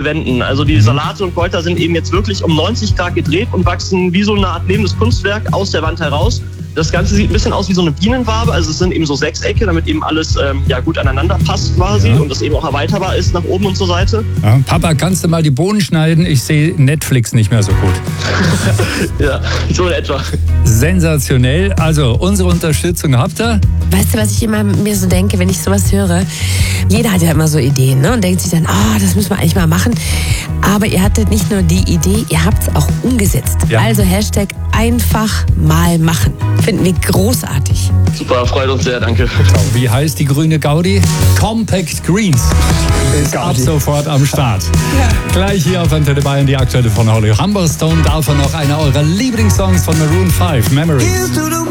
Wänden. Also die Salate und Kräuter sind eben jetzt wirklich um 90 Grad gedreht und wachsen wie so eine Art lebendes Kunstwerk aus der Wand heraus. Das Ganze sieht ein bisschen aus wie so eine Bienenwabe, also es sind eben so Sechsecke, damit eben alles gut aneinander passt quasi und das eben auch erweiterbar ist nach oben und zur Seite. Ja, Papa, kannst du mal die Bohnen schneiden? Ich sehe Netflix nicht mehr so gut. Ja, so in etwa. Sensationell. Also, unsere Unterstützung habt ihr. Weißt du, was ich immer mir so denke, wenn ich sowas höre? Jeder hat ja immer so Ideen, ne? Und denkt sich dann, das müssen wir eigentlich mal machen. Aber ihr hattet nicht nur die Idee, ihr habt es auch umgesetzt. Ja. Also #, einfach mal machen. Finden wir großartig. Super, freut uns sehr, danke. Wie heißt die grüne Gaudi? Compact Greens. Ist ab sofort am Start. Ja. Gleich hier auf Antenne Bayern die aktuelle von Holly Humberstone. Davon noch einer eurer Lieblingssongs von Maroon 5, Memories.